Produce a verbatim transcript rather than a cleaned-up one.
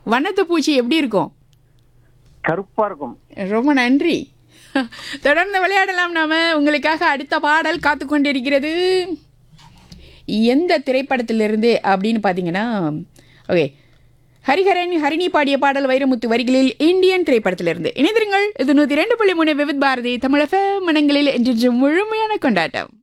வண்ணத்து பூச்சி எப்படி இருக்கும்? கருப்பா இருக்கும். ரொம்ப நன்றி. தொடர்ந்து விளையாடலாம் நாம. உங்களுக்காக அடுத்த பாடல் காத்து கொண்டிருக்கிறது. எந்த திரைப்படத்திலிருந்து அப்படின்னு பார்த்தீங்கன்னா, ஓகே, ஹரிஹரன் ஹரிணி பாடிய பாடல் வைரமுத்து வரிகளில் இந்தியன் திரைப்படத்திலிருந்து. இணைந்திருங்கள். இது நூற்றி ரெண்டு புள்ளி மூணு விவித் பாரதி தமிழக மனங்களில் என்று முழுமையான கொண்டாட்டம்.